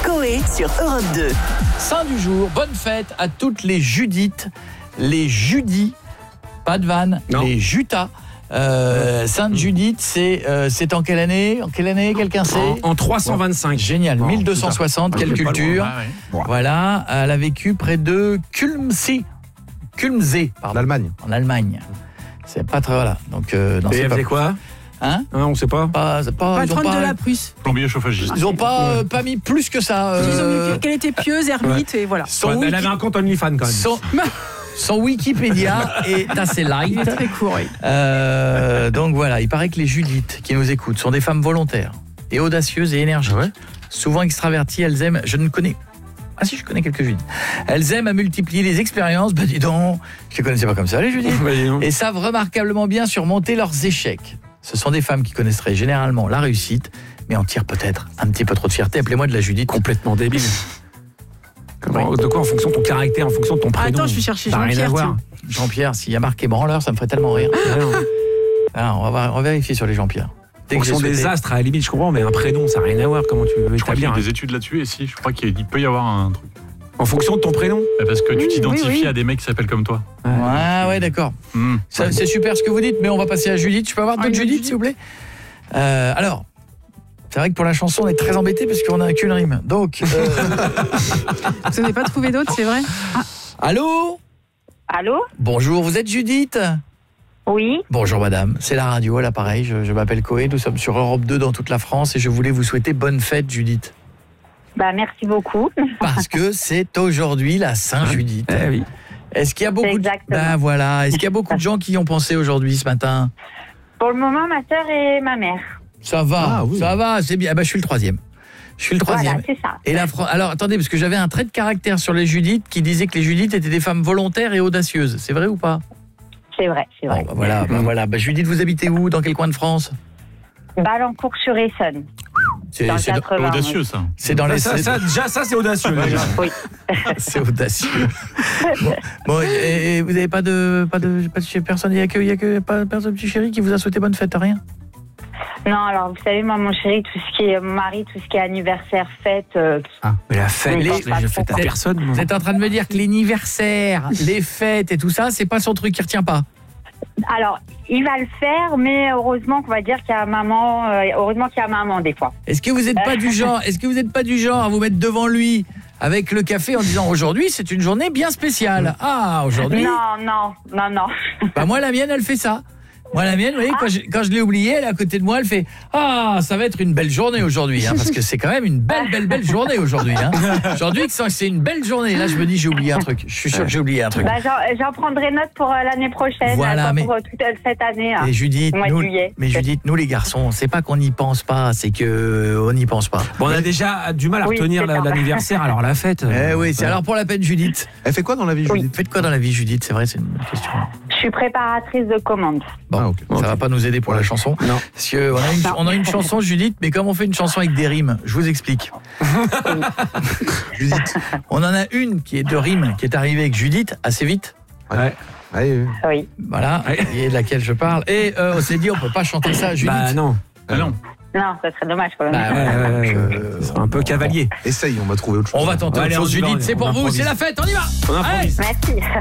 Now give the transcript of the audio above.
Coé sur Europe 2. Saint du jour, bonne fête à toutes les Judith, les Judis, pas de vanne, les Jutas. Sainte Judith, c'est en quelle année? En quelle année, quelqu'un sait? En 325. Génial, 1260, quelle culture. Ouais. Voilà, elle a vécu près de Kulmsee, pardon. L'Allemagne. En Allemagne. C'est pas très voilà. Donc non, Et c'est elle pas faisait quoi? Hein? On sait pas. Ils ont Patronne de la Prusse. Plombier chauffagiste. Ils ont pas mis plus que ça. Ils ont mis qu'elle était pieuse, ermite, et voilà. Elle avait un compte OnlyFans quand même. Son Wikipédia est assez light. Il est très court, oui. Donc voilà, il paraît que les Judith qui nous écoutent sont des femmes volontaires et audacieuses et énergiques. Ah ouais. Souvent extraverties, elles aiment... Je connais quelques Judith. Elles aiment à multiplier les expériences. Bah dis donc, je les connaissais pas comme ça, les Judith. Et savent remarquablement bien surmonter leurs échecs. Ce sont des femmes qui connaisseraient généralement la réussite, mais en tirent peut-être un petit peu trop de fierté. Appelez-moi de la Judith. Complètement débile. De quoi? En fonction de ton caractère, en fonction de ton prénom. Attends, je vais chercher Ça n'a rien à Jean-Pierre, voir. tiens. Jean-Pierre, s'il y a marqué branleur, ça me ferait tellement rire. Alors, on va vérifier sur les Jean-Pierre. En fonction des astres, à la limite, je comprends, mais un prénom, ça n'a rien à voir. Comment tu veux Je crois qu'il y a établir des études là-dessus et si, je crois qu'il peut y avoir un truc. En fonction de ton prénom? Parce que tu t'identifies oui. à des mecs qui s'appellent comme toi. Ouais, d'accord. C'est super ce que vous dites, mais on va passer à Judith. Je peux avoir d'autres Judith, s'il vous plaît? Alors, c'est vrai que pour la chanson, on est très embêtés parce qu'on n'a qu'une rime. Donc, Vous n'avez pas trouvé d'autres, c'est vrai? allô? Allô? Bonjour, vous êtes Judith? Oui. Bonjour madame, c'est la radio à l'appareil, je m'appelle Coé, nous sommes sur Europe 2 dans toute la France et je voulais vous souhaiter bonne fête Judith. Bah merci beaucoup. Parce que c'est aujourd'hui la Saint-Judith. Eh oui. Est-ce qu'il y a beaucoup Exactement. Est-ce qu'il y a beaucoup de gens qui y ont pensé aujourd'hui ce matin? Pour le moment, ma sœur et ma mère. Ça va, ça va, c'est bien. Je suis le troisième. Voilà, c'est ça. Et alors attendez, parce que j'avais un trait de caractère sur les Judith qui disait que les Judith étaient des femmes volontaires et audacieuses. C'est vrai ou pas? C'est vrai, c'est vrai. Bon, voilà. Judith, vous habitez où? Dans quel coin de France? Balancourt-sur-Essonne. C'est Dans le 80. Audacieux ça. C'est dans les... Déjà, ça, c'est audacieux. Déjà. Oui. C'est audacieux. Bon, et vous n'avez pas de chez personne, il y a que pas personne petit chéri qui vous a souhaité bonne fête, rien? Non, alors vous savez, moi, mon chéri, mon mari, tout ce qui est anniversaire, fête. Mais la fête, je fête à personne. moi. Vous êtes en train de me dire que l'anniversaire, les fêtes et tout ça, c'est pas son truc qui retient pas? Alors, il va le faire, mais heureusement qu'on va dire qu'il y a maman. Heureusement qu'il y a maman des fois. Est-ce que vous n'êtes pas du genre à vous mettre devant lui avec le café en disant aujourd'hui c'est une journée bien spéciale? Ah, aujourd'hui. Non. Bah moi la mienne elle fait ça. Moi la mienne, vous voyez, quand je l'ai oubliée, elle est à côté de moi, elle fait ah, ça va être une belle journée aujourd'hui parce que c'est quand même une belle journée aujourd'hui Aujourd'hui c'est une belle journée. Là je me dis j'ai oublié un truc. Je suis sûr que j'ai oublié un truc. Bah, j'en prendrai note pour l'année prochaine, voilà, pour toute cette année. Et Judith, nous les garçons, c'est pas qu'on n'y pense pas, c'est que on n'y pense pas. Bon, on a déjà du mal à retenir l'anniversaire, alors la fête. Oui, c'est alors pour la peine Judith. Elle fait quoi dans la vie Judith? Faites quoi dans la vie Judith? C'est vrai, c'est une bonne question. Je suis préparatrice de commande. Bon, ça va pas nous aider pour la chanson. Non. Parce que on a une chanson Judith, mais comme on fait une chanson avec des rimes, je vous explique. Judith, on en a une qui est de rimes, qui est arrivée avec Judith assez vite. Ouais. Oui. Voilà, et de laquelle je parle. Et on s'est dit, on peut pas chanter ça, Judith. Bah non. Non. Non, ça serait dommage quand même. C'est un peu cavalier. Essaye, on va trouver autre chose. On va tenter autre chose, Judith. C'est pour vous, c'est la fête, on y va. On improvise. Merci.